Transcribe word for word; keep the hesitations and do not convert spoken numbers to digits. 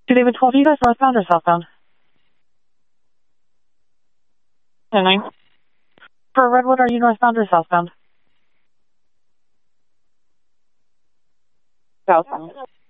two David twelve, are you guys northbound or southbound? ten nine. For Redwood, are you northbound or southbound? Southbound.